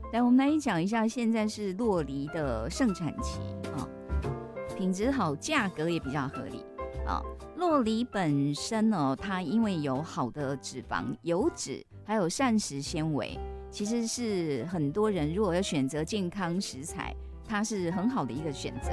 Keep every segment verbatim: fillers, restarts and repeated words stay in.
来，我们来讲一下，现在是酪梨的盛产期啊、哦，品质好，价格也比较合理啊。酪梨本身呢，它因为有好的脂肪、油脂，还有膳食纤维，其实是很多人如果要选择健康食材，它是很好的一个选择。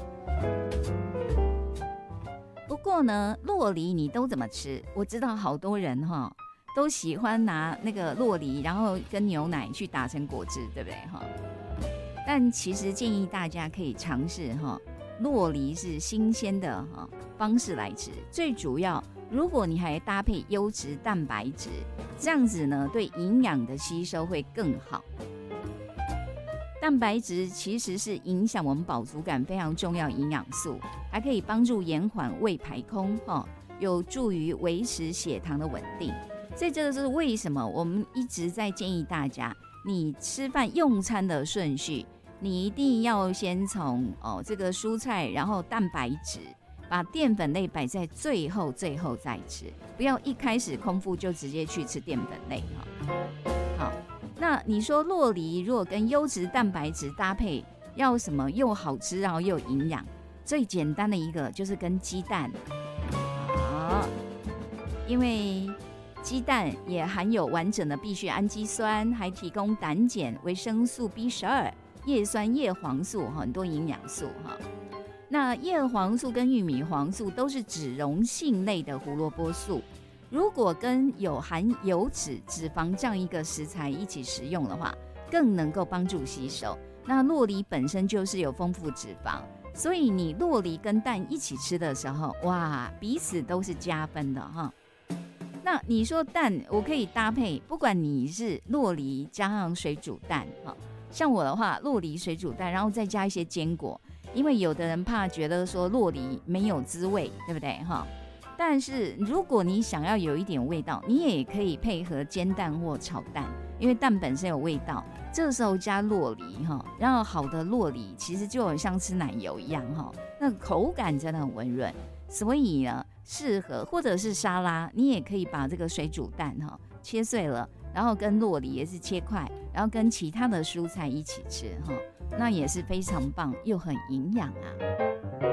不过呢，酪梨你都怎么吃？我知道好多人哈、哦。都喜欢拿那个酪梨，然后跟牛奶去打成果汁，对不对哈？但其实建议大家可以尝试哈，酪梨是新鲜的哈方式来吃。最主要，如果你还搭配优质蛋白质，这样子呢，对营养的吸收会更好。蛋白质其实是影响我们饱足感非常重要营养素，还可以帮助延缓胃排空哈，有助于维持血糖的稳定。所以这个是为什么我们一直在建议大家，你吃饭用餐的顺序，你一定要先从哦这个蔬菜，然后蛋白质，把淀粉类摆在最后，最后再吃，不要一开始空腹就直接去吃淀粉类哈。好，那你说酪梨如果跟优质蛋白质搭配，要什么又好吃然后又有营养？最简单的一个就是跟鸡蛋，好，因为鸡蛋也含有完整的必需氨基酸，还提供胆碱、维生素 B 十二、叶酸、叶黄素很多营养素哈。那叶黄素跟玉米黄素都是脂溶性类的胡萝卜素，如果跟有含油脂、脂肪这样一个食材一起食用的话，更能够帮助吸收。那酪梨本身就是有丰富脂肪，所以你酪梨跟蛋一起吃的时候，哇，彼此都是加分的哈。那你说蛋，我可以搭配，不管你是酪梨加上水煮蛋，像我的话，酪梨水煮蛋，然后再加一些坚果，因为有的人怕觉得说酪梨没有滋味，对不对哈？但是如果你想要有一点味道，你也可以配合煎蛋或炒蛋，因为蛋本身有味道，这时候加酪梨哈，然后好的酪梨其实就有像吃奶油一样哈，那口感真的很温润。所以呢，适合或者是沙拉，你也可以把这个水煮蛋哈切碎了，然后跟酪梨也是切块，然后跟其他的蔬菜一起吃哈，那也是非常棒又很营养啊。